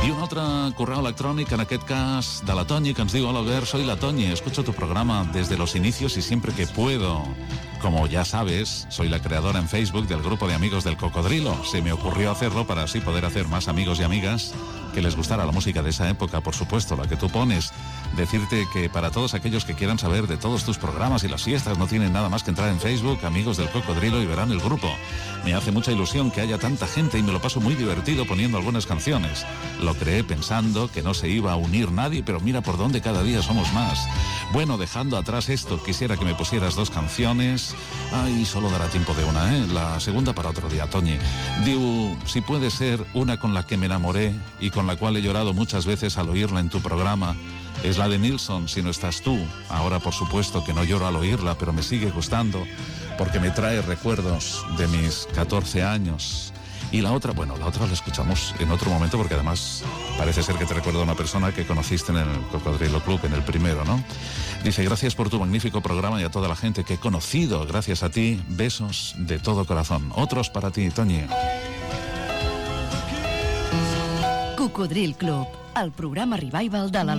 I un altre correu electrònic, en aquest cas de la Toñi, que ens diu: hola Albert, soy la Toñi, escucho tu programa desde los inicios y siempre que puedo. Como ya sabes, soy la creadora en Facebook del grupo de amigos del Cocodrilo. Se me ocurrió hacerlo para así poder hacer más amigos y amigas que les gustara la música de esa época, por supuesto, la que tú pones. Decirte que para todos aquellos que quieran saber de todos tus programas y las fiestas, no tienen nada más que entrar en Facebook, Amigos del Cocodrilo, y verán el grupo. Me hace mucha ilusión que haya tanta gente y me lo paso muy divertido poniendo algunas canciones. Lo creé pensando que no se iba a unir nadie, pero mira por dónde cada día somos más. Bueno, dejando atrás esto, quisiera que me pusieras 2 canciones. Ay, solo dará tiempo de una, ¿eh? La segunda para otro día, Toñi. Diu, si puede ser una con la que me enamoré y con la cual he llorado muchas veces al oírla en tu programa. Es la de Nilsson, Si no estás tú. Ahora, por supuesto, que no lloro al oírla, pero me sigue gustando porque me trae recuerdos de mis 14 años. Y la otra, bueno, la otra la escuchamos en otro momento porque además parece ser que te recuerda a una persona que conociste en el Cocodrilo Club, en el primero, ¿no? Dice, gracias por tu magnífico programa y a toda la gente que he conocido. Gracias a ti, besos de todo corazón. Otros para ti, Toñi. Cocodril Club, el programa revival de la